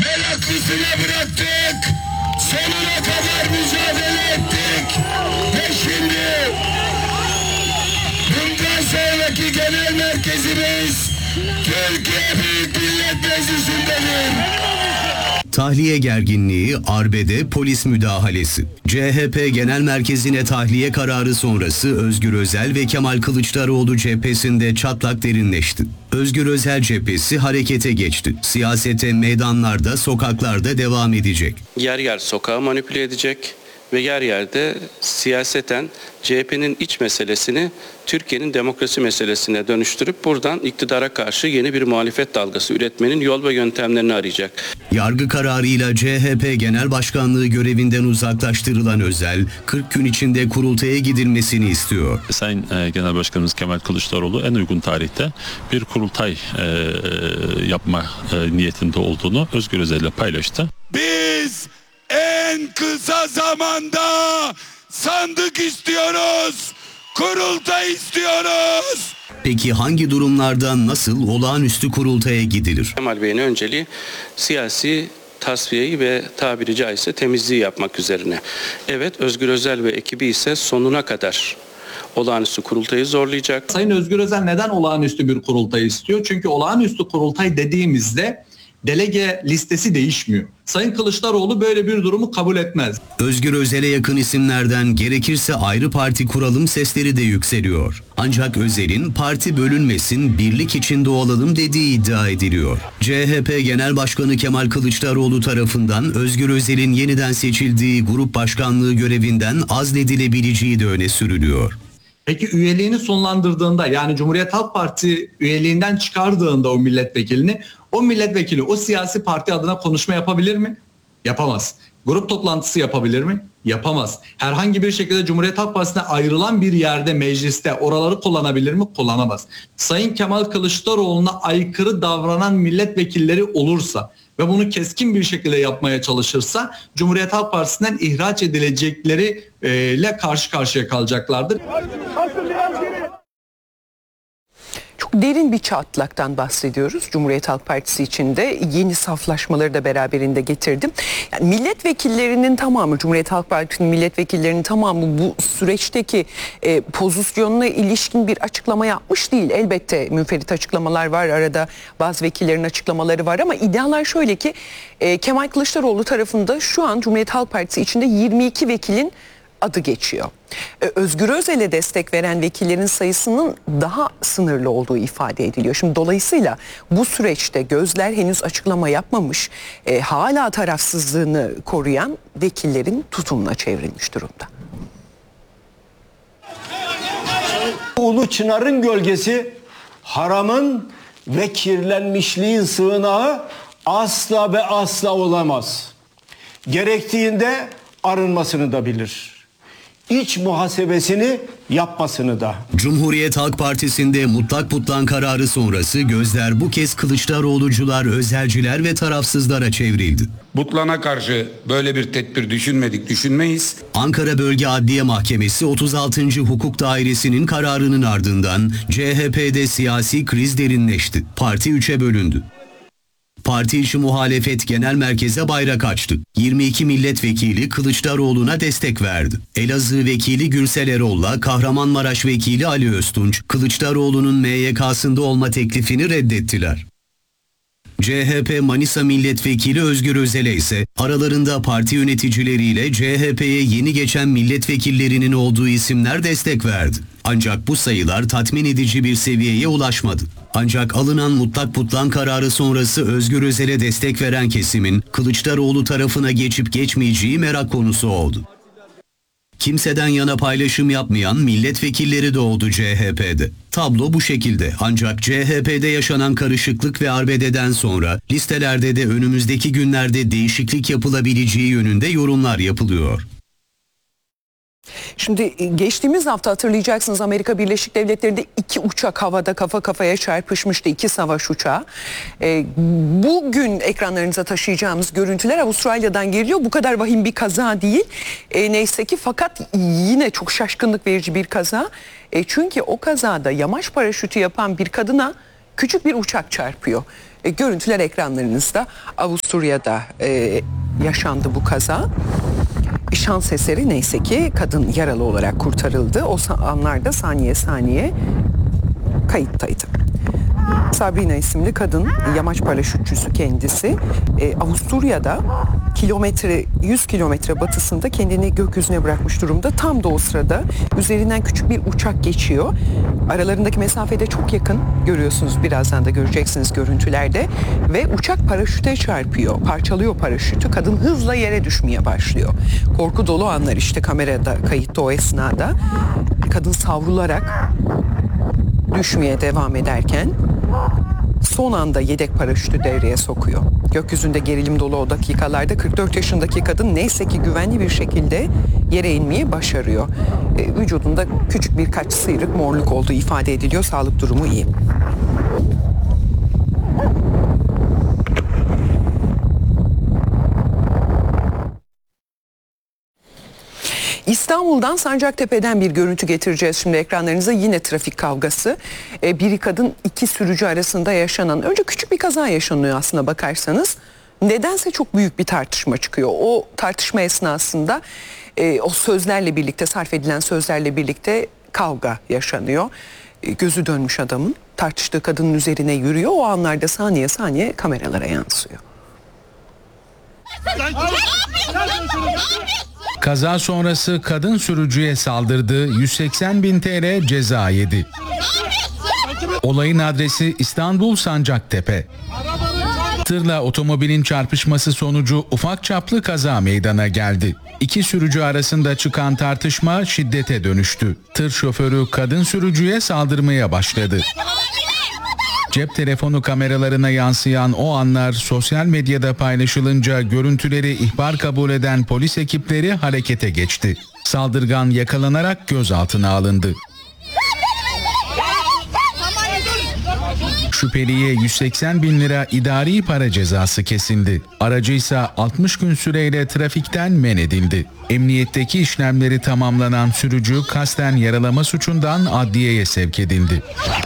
Meraklısına bıraktık. Sonuna kadar mücadele ettik. Ve şimdi bundan sonraki genel merkezimiz Türkiye Büyük Millet Meclisi'ndedir. Tahliye gerginliği, arbede, polis müdahalesi. CHP Genel Merkezi'ne tahliye kararı sonrası Özgür Özel ve Kemal Kılıçdaroğlu cephesinde çatlak derinleşti. Özgür Özel cephesi harekete geçti. Siyasete meydanlarda, sokaklarda devam edecek. Yer yer sokağı manipüle edecek ve yer yerde siyaseten CHP'nin iç meselesini Türkiye'nin demokrasi meselesine dönüştürüp buradan iktidara karşı yeni bir muhalefet dalgası üretmenin yol ve yöntemlerini arayacak. Yargı kararıyla CHP Genel Başkanlığı görevinden uzaklaştırılan Özel, 40 gün içinde kurultaya gidilmesini istiyor. Sayın Genel Başkanımız Kemal Kılıçdaroğlu en uygun tarihte bir kurultay yapma niyetinde olduğunu Özgür Özel ile paylaştı. Biz en kısa zamanda sandık istiyoruz, kurultay istiyoruz. Peki hangi durumlarda nasıl olağanüstü kurultaya gidilir? Kemal Bey'in önceliği siyasi tasfiyeyi ve tabiri caizse temizliği yapmak üzerine. Evet, Özgür Özel ve ekibi ise sonuna kadar olağanüstü kurultayı zorlayacak. Sayın Özgür Özel neden olağanüstü bir kurultay istiyor? Çünkü olağanüstü kurultay dediğimizde delege listesi değişmiyor. Sayın Kılıçdaroğlu böyle bir durumu kabul etmez. Özgür Özel'e yakın isimlerden gerekirse ayrı parti kuralım sesleri de yükseliyor. Ancak Özel'in parti bölünmesin, birlik içinde olalım dediği iddia ediliyor. CHP Genel Başkanı Kemal Kılıçdaroğlu tarafından Özgür Özel'in yeniden seçildiği grup başkanlığı görevinden azledilebileceği de öne sürülüyor. Peki üyeliğini sonlandırdığında, yani Cumhuriyet Halk Partisi üyeliğinden çıkardığında o milletvekili o siyasi parti adına konuşma yapabilir mi? Yapamaz. Grup toplantısı yapabilir mi? Yapamaz. Herhangi bir şekilde Cumhuriyet Halk Partisi'ne ayrılan bir yerde, mecliste oraları kullanabilir mi? Kullanamaz. Sayın Kemal Kılıçdaroğlu'na aykırı davranan milletvekilleri olursa ve bunu keskin bir şekilde yapmaya çalışırsa Cumhuriyet Halk Partisi'nden ihraç edilecekleri karşı karşıya kalacaklardır. Çok derin bir çatlaktan bahsediyoruz. Cumhuriyet Halk Partisi içinde yeni saflaşmaları da beraberinde getirdim. Yani milletvekillerinin tamamı, Cumhuriyet Halk Partisi'nin milletvekillerinin tamamı bu süreçteki pozisyonuna ilişkin bir açıklama yapmış değil. Elbette münferit açıklamalar var, arada bazı vekillerin açıklamaları var ama iddialar şöyle ki Kemal Kılıçdaroğlu tarafında şu an Cumhuriyet Halk Partisi içinde 22 vekilin adı geçiyor. Özgür Özel'e destek veren vekillerin sayısının daha sınırlı olduğu ifade ediliyor. Şimdi dolayısıyla bu süreçte gözler henüz açıklama yapmamış, hala tarafsızlığını koruyan vekillerin tutumuna çevrilmiş durumda. Ulu Çınar'ın gölgesi, haramın ve kirlenmişliğin sığınağı asla ve asla olamaz. Gerektiğinde arınmasını da bilir. İç muhasebesini yapmasını da. Cumhuriyet Halk Partisi'nde mutlak putlan kararı sonrası gözler bu kez Kılıçdaroğlucular, Özelciler ve tarafsızlara çevrildi. Butlana karşı böyle bir tedbir düşünmedik, düşünmeyiz. Ankara Bölge Adliye Mahkemesi 36. Hukuk Dairesi'nin kararının ardından CHP'de siyasi kriz derinleşti. Parti 3'e bölündü. Parti içi muhalefet genel merkeze bayrak açtı. 22 milletvekili Kılıçdaroğlu'na destek verdi. Elazığ vekili Gürsel Erol'la Kahramanmaraş vekili Ali Öztunç, Kılıçdaroğlu'nun MYK'sında olma teklifini reddettiler. CHP Manisa Milletvekili Özgür Özel'e ise aralarında parti yöneticileriyle CHP'ye yeni geçen milletvekillerinin olduğu isimler destek verdi. Ancak bu sayılar tatmin edici bir seviyeye ulaşmadı. Ancak alınan mutlak putlan kararı sonrası Özgür Özel'e destek veren kesimin Kılıçdaroğlu tarafına geçip geçmeyeceği merak konusu oldu. Kimseden yana paylaşım yapmayan milletvekilleri de oldu CHP'de. Tablo bu şekilde, ancak CHP'de yaşanan karışıklık ve arbededen sonra listelerde de önümüzdeki günlerde değişiklik yapılabileceği yönünde yorumlar yapılıyor. Şimdi geçtiğimiz hafta hatırlayacaksınız Amerika Birleşik Devletleri'nde 2 uçak havada kafa kafaya çarpışmıştı, 2 savaş uçağı. Bugün ekranlarınıza taşıyacağımız görüntüler Avustralya'dan geliyor. Bu kadar vahim bir kaza değil. Neyse ki, fakat yine çok şaşkınlık verici bir kaza. Çünkü o kazada yamaç paraşütü yapan bir kadına küçük bir uçak çarpıyor. Görüntüler ekranlarınızda. Avusturya'da yaşandı bu kaza. Şans eseri neyse ki kadın yaralı olarak kurtarıldı. O anlarda saniye saniye kayıttaydı. Sabrina isimli kadın, yamaç paraşütçüsü kendisi. Avusturya'da 100 kilometre batısında kendini gökyüzüne bırakmış durumda. Tam da o sırada üzerinden küçük bir uçak geçiyor. Aralarındaki mesafede çok yakın, görüyorsunuz, birazdan da göreceksiniz görüntülerde. Ve uçak paraşüte çarpıyor, parçalıyor paraşütü. Kadın hızla yere düşmeye başlıyor. Korku dolu anlar işte kamerada kayıtta o esnada. Kadın savrularak düşmeye devam ederken son anda yedek paraşütü devreye sokuyor. Gökyüzünde gerilim dolu o dakikalarda 44 yaşındaki kadın neyse ki güvenli bir şekilde yere inmeyi başarıyor. Vücudunda küçük birkaç sıyrık morluk olduğu ifade ediliyor. Sağlık durumu iyi. İstanbul'dan Sancaktepe'den bir görüntü getireceğiz şimdi ekranlarınıza. Yine trafik kavgası. Biri kadın, iki sürücü arasında yaşanan, önce küçük bir kaza yaşanıyor aslına bakarsanız. Nedense çok büyük bir tartışma çıkıyor. O tartışma esnasında o sözlerle birlikte, sarf edilen sözlerle birlikte kavga yaşanıyor. Gözü dönmüş adamın tartıştığı kadının üzerine yürüyor. O anlarda saniye saniye kameralara yansıyor. Kaza sonrası kadın sürücüye saldırdı, 180.000 TL ceza yedi. Olayın adresi İstanbul Sancaktepe. Tırla otomobilin çarpışması sonucu ufak çaplı kaza meydana geldi. İki sürücü arasında çıkan tartışma şiddete dönüştü. Tır şoförü kadın sürücüye saldırmaya başladı. Cep telefonu kameralarına yansıyan o anlar sosyal medyada paylaşılınca görüntüleri ihbar kabul eden polis ekipleri harekete geçti. Saldırgan yakalanarak gözaltına alındı. Şüpheliye 180.000 lira idari para cezası kesildi. Aracıysa 60 gün süreyle trafikten men edildi. Emniyetteki işlemleri tamamlanan sürücü kasten yaralama suçundan adliyeye sevk edildi.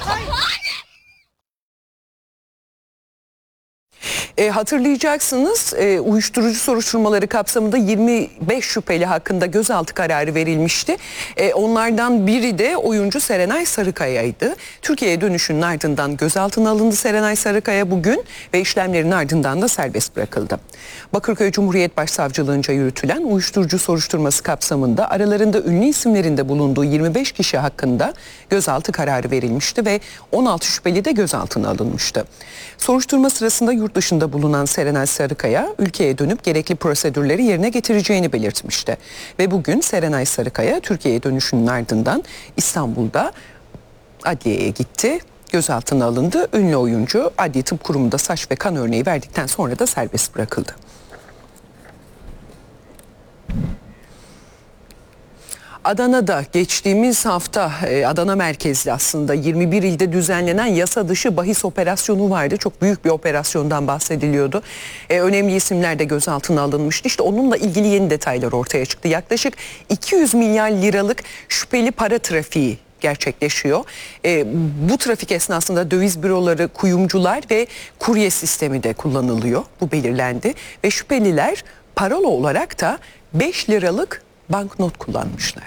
Hatırlayacaksınız uyuşturucu soruşturmaları kapsamında 25 şüpheli hakkında gözaltı kararı verilmişti. Onlardan biri de oyuncu Serenay Sarıkaya'ydı. Türkiye'ye dönüşünün ardından gözaltına alındı Serenay Sarıkaya bugün ve işlemlerin ardından da serbest bırakıldı. Bakırköy Cumhuriyet Başsavcılığınca yürütülen uyuşturucu soruşturması kapsamında aralarında ünlü isimlerin de bulunduğu 25 kişi hakkında gözaltı kararı verilmişti ve 16 şüpheli de gözaltına alınmıştı. Soruşturma sırasında yurt dışında bulunan Serenay Sarıkaya ülkeye dönüp gerekli prosedürleri yerine getireceğini belirtmişti. Ve bugün Serenay Sarıkaya Türkiye'ye dönüşünün ardından İstanbul'da adliyeye gitti. Gözaltına alındı. Ünlü oyuncu Adli Tıp Kurumu'nda saç ve kan örneği verdikten sonra da serbest bırakıldı. Adana'da geçtiğimiz hafta Adana merkezli aslında 21 ilde düzenlenen yasa dışı bahis operasyonu vardı. Çok büyük bir operasyondan bahsediliyordu. Önemli isimler de gözaltına alınmıştı. İşte onunla ilgili yeni detaylar ortaya çıktı. Yaklaşık 200 milyar liralık şüpheli para trafiği gerçekleşiyor. Bu trafik esnasında döviz büroları, kuyumcular ve kurye sistemi de kullanılıyor. Bu belirlendi ve şüpheliler parola olarak da 5 liralık banknot kullanmışlar.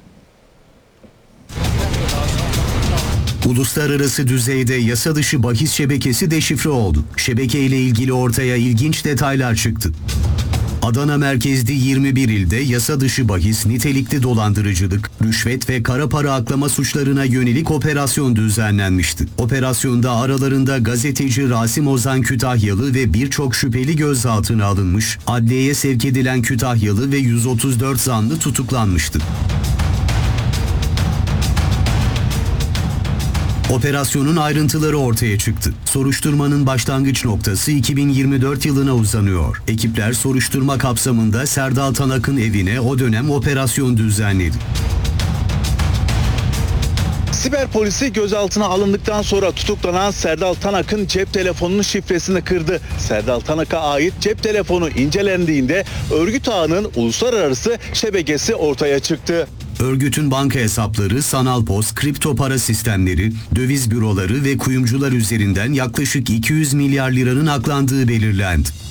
Uluslararası düzeyde yasa dışı bahis şebekesi deşifre oldu. Şebekeyle ilgili ortaya ilginç detaylar çıktı. Adana merkezli 21 ilde yasa dışı bahis, nitelikli dolandırıcılık, rüşvet ve kara para aklama suçlarına yönelik operasyon düzenlenmişti. Operasyonda aralarında gazeteci Rasim Ozan Kütahyalı ve birçok şüpheli gözaltına alınmış, adliyeye sevk edilen Kütahyalı ve 134 zanlı tutuklanmıştı. Operasyonun ayrıntıları ortaya çıktı. Soruşturmanın başlangıç noktası 2024 yılına uzanıyor. Ekipler soruşturma kapsamında Serdal Tanak'ın evine o dönem operasyon düzenledi. Siber polisi gözaltına alındıktan sonra tutuklanan Serdal Tanak'ın cep telefonunun şifresini kırdı. Serdal Tanak'a ait cep telefonu incelendiğinde örgüt ağının uluslararası şebekesi ortaya çıktı. Örgütün banka hesapları, sanal poz, kripto para sistemleri, döviz büroları ve kuyumcular üzerinden yaklaşık 200 milyar liranın aklandığı belirlendi.